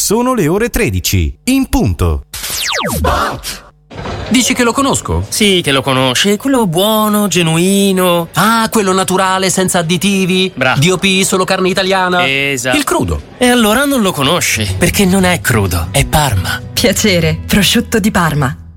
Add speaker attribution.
Speaker 1: Sono le ore 13, in punto.
Speaker 2: Dici che lo conosco?
Speaker 3: Sì, che lo conosci, quello buono, genuino.
Speaker 2: Ah, quello naturale, senza additivi.
Speaker 3: Bravo.
Speaker 2: DOP, solo carne italiana.
Speaker 3: Esatto.
Speaker 2: Il crudo.
Speaker 3: E allora non lo conosci, perché non è crudo, è Parma.
Speaker 4: Piacere, prosciutto di Parma.